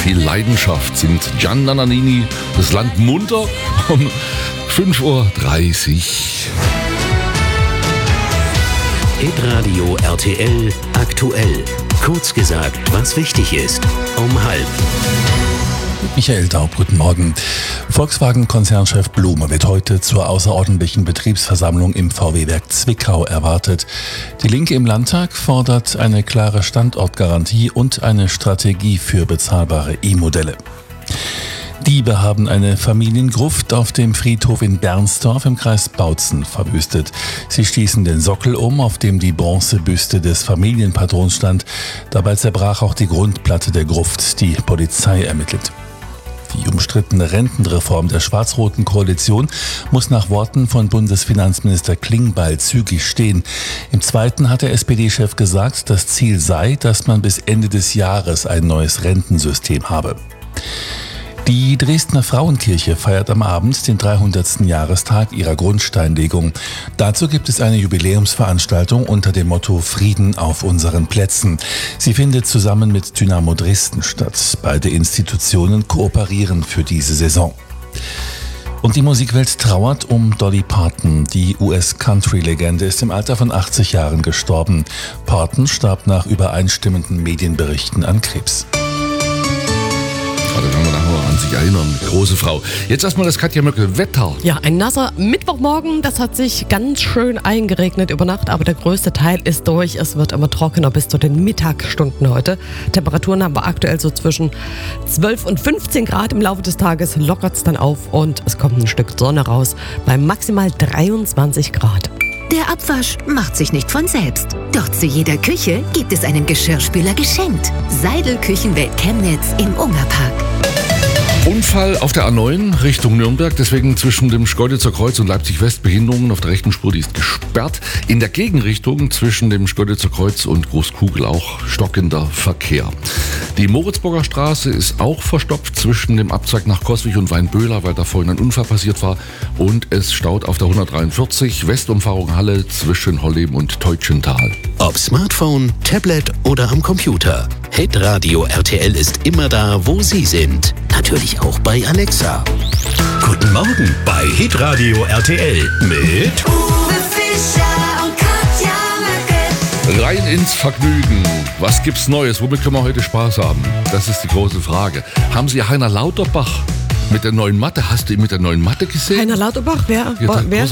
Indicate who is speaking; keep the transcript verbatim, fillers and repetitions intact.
Speaker 1: die Leidenschaft singt Gian Nannini, das Land munter um fünf Uhr dreißig.
Speaker 2: Hitradio R T L aktuell. Kurz gesagt, was wichtig ist. Um halb.
Speaker 3: Michael Daub, guten Morgen. Volkswagen-Konzernchef Blume wird heute zur außerordentlichen Betriebsversammlung im V W-Werk Zwickau erwartet. Die Linke im Landtag fordert eine klare Standortgarantie und eine Strategie für bezahlbare E-Modelle. Diebe haben eine Familiengruft auf dem Friedhof in Bernsdorf im Kreis Bautzen verwüstet. Sie stießen den Sockel um, auf dem die Bronzebüste des Familienpatrons stand. Dabei zerbrach auch die Grundplatte der Gruft. Die Polizei ermittelt. Die umstrittene Rentenreform der schwarz-roten Koalition muss nach Worten von Bundesfinanzminister Klingbeil zügig stehen. Im Zweiten hat der S P D-Chef gesagt, das Ziel sei, dass man bis Ende des Jahres ein neues Rentensystem habe. Die Dresdner Frauenkirche feiert am Abend den dreihundertsten Jahrestag ihrer Grundsteinlegung. Dazu gibt es eine Jubiläumsveranstaltung unter dem Motto Frieden auf unseren Plätzen. Sie findet zusammen mit Dynamo Dresden statt. Beide Institutionen kooperieren für diese Saison. Und die Musikwelt trauert um Dolly Parton. Die U S-Country-Legende ist im Alter von achtzig Jahren gestorben. Parton starb nach übereinstimmenden Medienberichten an Krebs.
Speaker 1: Da werden wir nachher an sich erinnern. Große Frau. Jetzt erstmal das Katja Möckel. Wetter.
Speaker 4: Ja, ein nasser Mittwochmorgen. Das hat sich ganz schön eingeregnet über Nacht, aber der größte Teil ist durch. Es wird immer trockener bis zu den Mittagsstunden heute. Temperaturen haben wir aktuell so zwischen zwölf und fünfzehn Grad. Im Laufe des Tages lockert es dann auf und es kommt ein Stück Sonne raus bei maximal dreiundzwanzig Grad.
Speaker 5: Der Abwasch macht sich nicht von selbst. Doch zu jeder Küche gibt es einen Geschirrspüler geschenkt. Seidel Küchenwelt Chemnitz im Ungerpark.
Speaker 1: Unfall auf der A neun Richtung Nürnberg, deswegen zwischen dem Schkeuditzer Kreuz und Leipzig-West Behinderungen auf der rechten Spur, die ist gesperrt. In der Gegenrichtung zwischen dem Schkeuditzer Kreuz und Großkugel auch stockender Verkehr. Die Moritzburger Straße ist auch verstopft zwischen dem Abzweig nach Coswig und Weinböhler, weil da vorhin ein Unfall passiert war. Und es staut auf der hundertdreiundvierzig Westumfahrung Halle zwischen Holleben und Teutschental.
Speaker 2: Ob Smartphone, Tablet oder am Computer. Hitradio R T L ist immer da, wo Sie sind. Natürlich auch bei Alexa. Guten Morgen bei Hitradio R T L mit
Speaker 6: Uwe Fischer und Katja Möckel.
Speaker 1: Rein ins Vergnügen. Was gibt's Neues? Womit können wir heute Spaß haben? Das ist die große Frage. Haben Sie Heiner Lauterbach mit der neuen Matte? Hast du ihn mit der neuen Matte gesehen?
Speaker 4: Heiner Lauterbach, wer?
Speaker 1: Ja,
Speaker 4: wer?